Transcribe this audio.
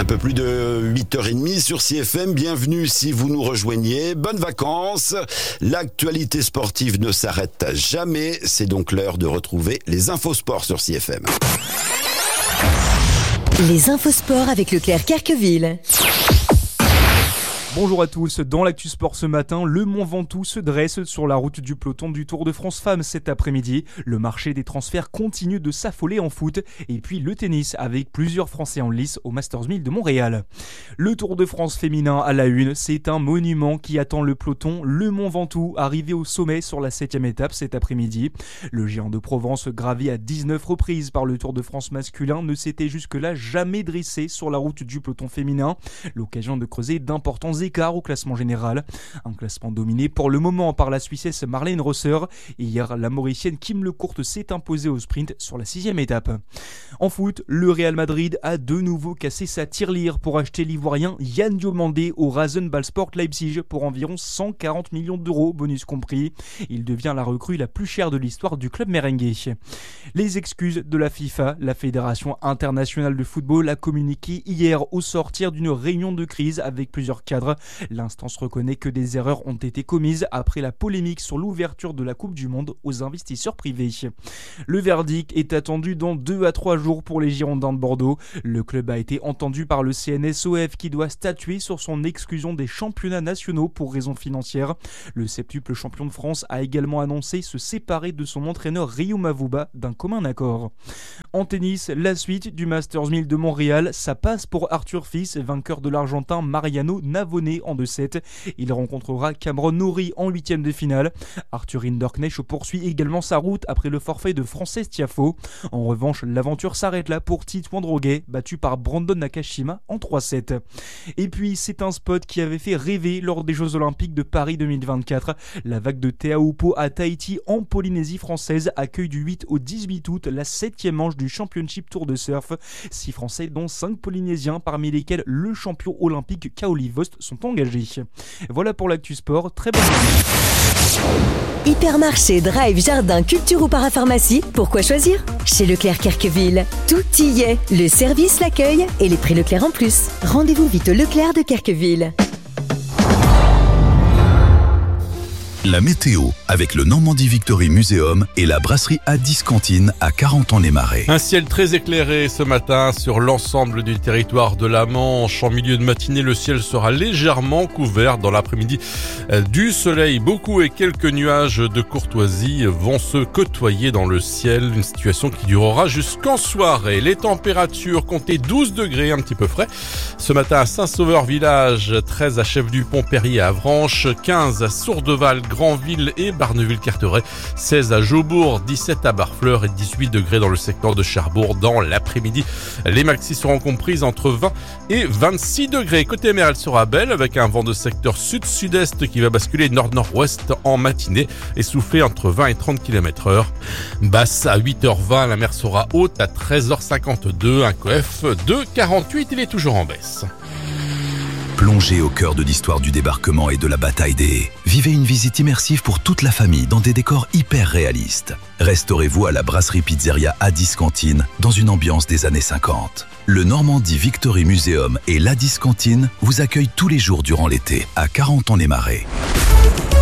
Un peu plus de 8h30 sur CFM, bienvenue si vous nous rejoignez, bonnes vacances. L'actualité sportive ne s'arrête jamais, c'est donc l'heure de retrouver les infos sport sur CFM. Les infos sport avec Leclerc Carqueville. Bonjour à tous, dans l'actu sport ce matin, le Mont Ventoux se dresse sur la route du peloton du Tour de France Femmes cet après-midi. Le marché des transferts continue de s'affoler en foot et puis le tennis avec plusieurs Français en lice au Masters 1000 de Montréal. Le Tour de France féminin à la une, c'est un monument qui attend le peloton, le Mont Ventoux, arrivé au sommet sur la 7e étape cet après-midi. Le géant de Provence, gravi à 19 reprises par le Tour de France masculin, ne s'était jusque-là jamais dressé sur la route du peloton féminin. L'occasion de creuser d'importants écart au classement général. Un classement dominé pour le moment par la Suissesse Marlene Rosser. Hier, la Mauricienne Kim Lecourte s'est imposée au sprint sur la 6e étape. En foot, le Real Madrid a de nouveau cassé sa tirelire pour acheter l'Ivoirien Yann Diomandé au Rasenballsport Leipzig pour environ 140 millions d'euros, bonus compris. Il devient la recrue la plus chère de l'histoire du club merengue. Les excuses de la FIFA, la Fédération internationale de football a communiqué hier au sortir d'une réunion de crise avec plusieurs cadres. L'instance reconnaît que des erreurs ont été commises après la polémique sur l'ouverture de la Coupe du Monde aux investisseurs privés. Le verdict est attendu dans 2 à 3 jours pour les Girondins de Bordeaux. Le club a été entendu par le CNSOF qui doit statuer sur son exclusion des championnats nationaux pour raisons financières. Le septuple champion de France a également annoncé se séparer de son entraîneur Ryo Mavuba d'un commun accord. En tennis, la suite du Masters 1000 de Montréal, ça passe pour Arthur Fils, vainqueur de l'Argentin Mariano Navone en 2-7. Il rencontrera Cameron Norrie en 8e de finale. Arthur Rinderknecht poursuit également sa route après le forfait de Frances Tiafoe. En revanche, l'aventure s'arrête là pour Tito Droguet, battu par Brandon Nakashima en 3-7. Et puis, c'est un spot qui avait fait rêver lors des Jeux Olympiques de Paris 2024. La vague de Teahupo'o à Tahiti en Polynésie française accueille du 8 au 18 août la 7e manche du Championship Tour de Surf. 6 Français dont 5 Polynésiens, parmi lesquels le champion olympique Kaoli Vost sont engagés. Voilà pour l'actu sport, très bonne journée. Hypermarché, drive, jardin, culture ou parapharmacie, pourquoi choisir ? Chez Leclerc Carqueville, tout y est. Le service, l'accueil et les prix Leclerc en plus. Rendez-vous vite au Leclerc de Carqueville. La météo avec le Normandie Victory Museum et la brasserie Addis Cantine à Carentan-les-Marais. Un ciel très éclairé ce matin sur l'ensemble du territoire de la Manche. En milieu de matinée, le ciel sera légèrement couvert. Dans l'après-midi, du soleil, beaucoup et quelques nuages de courtoisie vont se côtoyer dans le ciel. Une situation qui durera jusqu'en soirée. Les températures comptaient 12 degrés, un petit peu frais. Ce matin à Saint-Sauveur Village, 13 à Chef-du-Pont-Perrier à Avranches, 15 à Sourdeval, Granville et Barneville-Carteret, 16 à Jaubourg, 17 à Barfleur et 18 degrés dans le secteur de Cherbourg dans l'après-midi. Les maxis seront comprises entre 20 et 26 degrés. Côté mer, elle sera belle avec un vent de secteur sud-sud-est qui va basculer nord-nord-ouest en matinée et souffler entre 20 et 30 km/h. Basse à 8h20, la mer sera haute à 13h52, un coef de 48, il est toujours en baisse. Plongez au cœur de l'histoire du débarquement et de la bataille des haies. Vivez une visite immersive pour toute la famille dans des décors hyper réalistes. Restaurez-vous à la brasserie pizzeria Addis Cantine dans une ambiance des années 50. Le Normandie Victory Museum et l'Addis Cantine vous accueillent tous les jours durant l'été à Carentan-les-Marais.